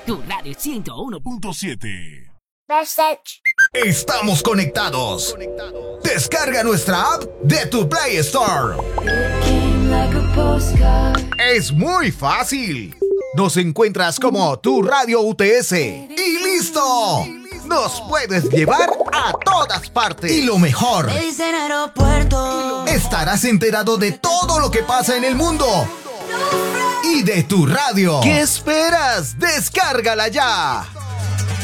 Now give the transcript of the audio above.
Tu radio 101.7. Message. Estamos conectados. Descarga nuestra app de tu Play Store. Es muy fácil. Nos encuentras como Tu Radio UTS y listo. Nos puedes llevar a todas partes. Y lo mejor, Me dicen aeropuerto. estarás enterado de todo lo que pasa en el mundo y de tu radio. ¿Qué esperas? Descárgala ya.